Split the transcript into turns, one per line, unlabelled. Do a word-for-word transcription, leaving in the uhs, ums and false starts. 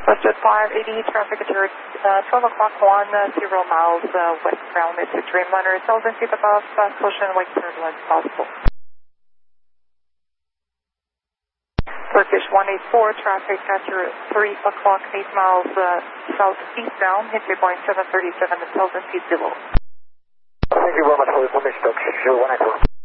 Westjet five eighty, traffic at your uh, twelve o'clock one, uh, zero miles uh, westbound to Dreamliner, one thousand feet above, uh, caution wake turbulence possible. Turkish one eighty-four, traffic at your three o'clock, eight miles uh, southeastbound, Hinkley Point seven thirty-seven, one thousand feet below.
Thank you very much for the information, Turkish one eighty-four.